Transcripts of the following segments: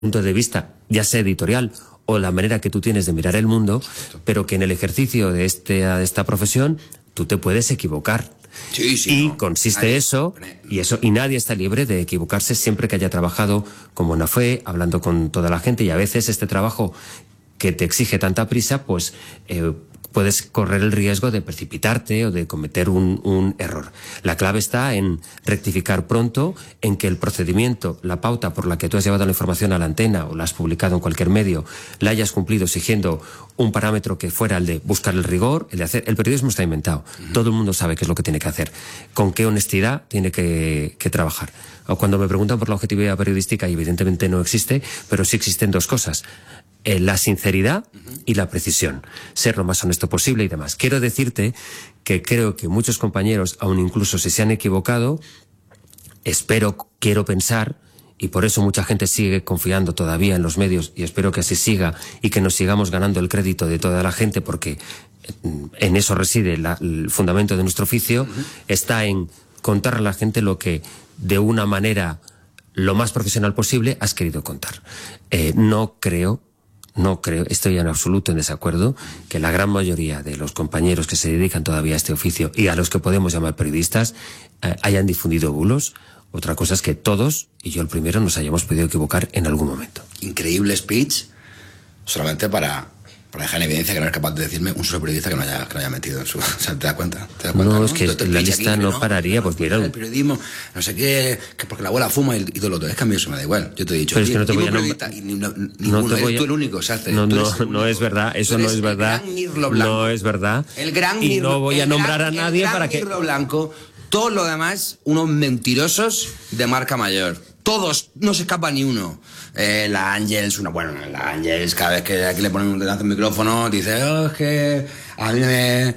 punto de vista, ya sea editorial o la manera que tú tienes de mirar el mundo, pero que en el ejercicio de esta profesión tú te puedes equivocar. Sí, y consiste eso, y nadie está libre de equivocarse siempre que haya trabajado con buena fe, hablando con toda la gente, y a veces este trabajo que te exige tanta prisa, pues puedes correr el riesgo de precipitarte o de cometer un error. La clave está en rectificar pronto, en que el procedimiento, la pauta por la que tú has llevado la información a la antena o la has publicado en cualquier medio, la hayas cumplido siguiendo un parámetro que fuera el de buscar el rigor, el de hacer. El periodismo está inventado. Todo el mundo sabe qué es lo que tiene que hacer. Con qué honestidad tiene que trabajar. O cuando me preguntan por la objetividad periodística, y evidentemente no existe, pero sí existen dos cosas. La sinceridad y la precisión. Ser lo más honesto posible y demás. Quiero decirte que creo que muchos compañeros, aun incluso si se han equivocado, quiero pensar, y por eso mucha gente sigue confiando todavía en los medios, y espero que así siga y que nos sigamos ganando el crédito de toda la gente, porque en eso reside el fundamento de nuestro oficio, está en contar a la gente lo que de una manera lo más profesional posible has querido contar. No creo, estoy en absoluto en desacuerdo, que la gran mayoría de los compañeros que se dedican todavía a este oficio y a los que podemos llamar periodistas hayan difundido bulos. Otra cosa es que todos, y yo el primero, nos hayamos podido equivocar en algún momento. Increíble speech, solamente para dejar en evidencia que no eres capaz de decirme un solo periodista que no haya metido en su... O sea, ¿te das cuenta? No, es que la lista aquí, no pararía, pues mira... El periodismo, no sé qué, que porque la abuela fuma y todo lo otro. Es que a mí eso me da igual. Yo te he dicho... Pero es que no te voy a nombrar... Ninguno, eres tú el único, o sea, no es verdad, eso no es verdad. No es verdad. El gran y no voy a nombrar a nadie para que... Mirlo blanco, todos los demás, unos mentirosos de marca mayor. Todos, no se escapa ni uno. La Ángels, la Ángels, cada vez que aquí le ponen un dedazo al micrófono, dice, es que a mí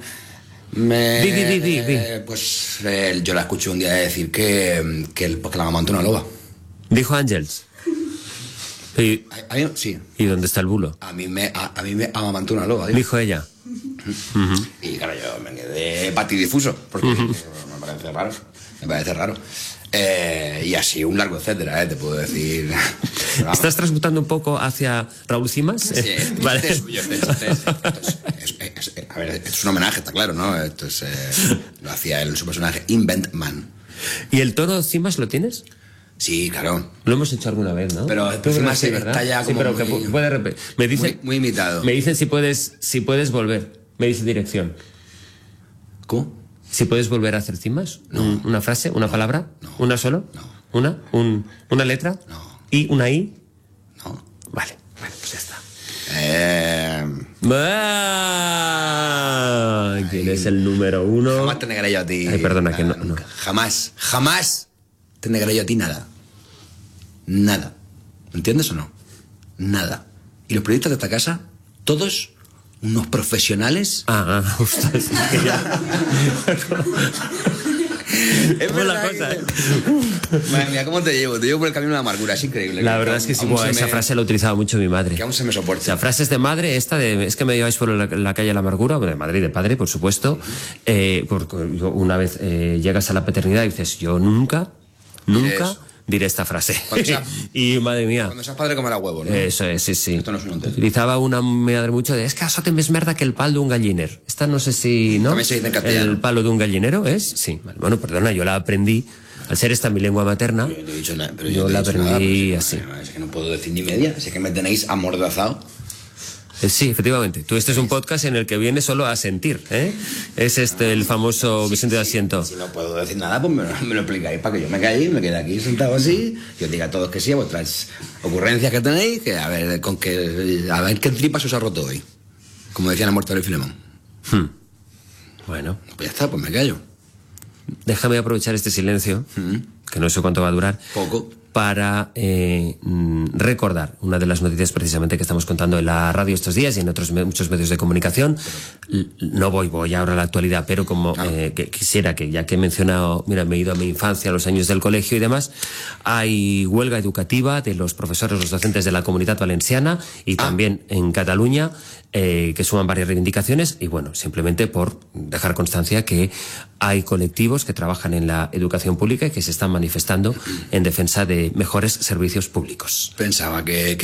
pues yo la escuché un día decir que la amamantó una loba. ¿Dijo Ángels? Sí. ¿Y dónde está el bulo? A mí me amamantó una loba. ¿Dijo ella? Y claro, yo me quedé patidifuso, porque me parece raro. Y así un largo etcétera, te puedo decir. ¿Estás transmutando un poco hacia Raúl Cimas? Sí, vale. A ver, esto es un homenaje, está claro, ¿no? Esto es, lo hacía él, su personaje, Invent Man. ¿Y el tono Cimas lo tienes? Sí, claro. Lo hemos hecho alguna vez, ¿no? Pero Cimas está ya como me dice, muy imitado. Me dicen si puedes volver. Me dice dirección. ¿Cómo? ¿Si puedes volver a hacer Cimas? No. ¿Una frase? ¿Una palabra? No. ¿Una solo? No. ¿Una letra? No. ¿Y una I? No. Vale, pues ya está. ¿Quién es el número uno? Jamás te negaré yo a ti. Ay, perdona, nada, que no. Nunca. Jamás te negaré yo a ti nada. Nada. ¿Entiendes o no? Nada. Y los periodistas de esta casa, todos unos profesionales. Ostras. Es verdad la cosa, Madre mía, ¿cómo te llevo? Te llevo por el camino de la amargura, es increíble. La verdad es que sí, esa frase la utilizaba mucho mi madre. Que aún se me soporta. O sea, frases de madre, es que me lleváis por la calle de la amargura, de madre y de padre, por supuesto. Porque una vez llegas a la paternidad y dices, yo nunca diré esta frase. Y madre mía. Cuando seas padre comerá huevo, ¿no? Eso es, sí. Esto no es un hotel. Utilizaba una madre mucho de, es que eso te més merda que el pal d'un galliner. Esta no sé si, ¿no? También se dice en castellano. El palo de un gallinero es, sí. Bueno, perdona, yo la aprendí, al ser esta mi lengua materna, Yo no he dicho nada, pero yo la aprendí así. Es que no puedo decir ni media, es que me tenéis amordazado. Sí, efectivamente. Tú, este es un podcast en el que vienes solo a sentir, ¿eh? Es el famoso me siento de asiento. Si no puedo decir nada, pues me lo explicáis para que yo me calle, me quede aquí sentado así, y os diga a todos que sí, a vuestras ocurrencias que tenéis, que a ver qué tripas os ha roto hoy. Como decían a Mortadelo y Filemón. Bueno. Pues ya está, pues me callo. Déjame aprovechar este silencio, que no sé cuánto va a durar. Poco. Para recordar una de las noticias precisamente que estamos contando en la radio estos días y en otros muchos medios de comunicación. No voy ahora a la actualidad, pero como que quisiera que, ya que he mencionado, mira, me he ido a mi infancia, a los años del colegio y demás, hay huelga educativa de los profesores, los docentes de la Comunitat Valenciana y también en Cataluña, que suman varias reivindicaciones y bueno, simplemente por dejar constancia que hay colectivos que trabajan en la educación pública y que se están manifestando en defensa de mejores servicios públicos. Pensaba que